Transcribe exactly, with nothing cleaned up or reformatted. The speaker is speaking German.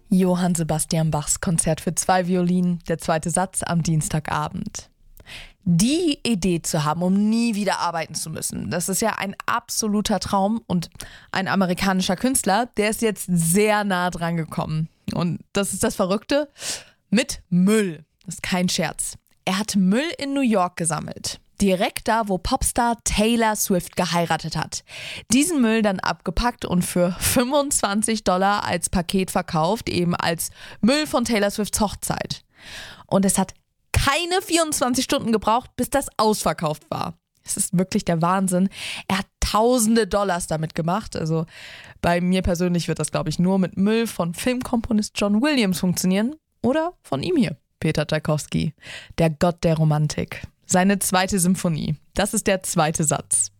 Johann Sebastian Bachs Konzert für zwei Violinen, der zweite Satz am Dienstagabend. Die Idee zu haben, um nie wieder arbeiten zu müssen, das ist ja ein absoluter Traum, und ein amerikanischer Künstler, der ist jetzt sehr nah dran gekommen. Und das ist das Verrückte, mit Müll. Das ist kein Scherz. Er hat Müll in New York gesammelt. Direkt da, wo Popstar Taylor Swift geheiratet hat. Diesen Müll dann abgepackt und für fünfundzwanzig Dollar als Paket verkauft, eben als Müll von Taylor Swifts Hochzeit. Und es hat keine vierundzwanzig Stunden gebraucht, bis das ausverkauft war. Es ist wirklich der Wahnsinn. Er hat tausende Dollars damit gemacht. Also bei mir persönlich wird das, glaube ich, nur mit Müll von Filmkomponist John Williams funktionieren. Oder von ihm hier, Peter Tschaikowski, der Gott der Romantik. Seine zweite Symphonie. Das ist der zweite Satz.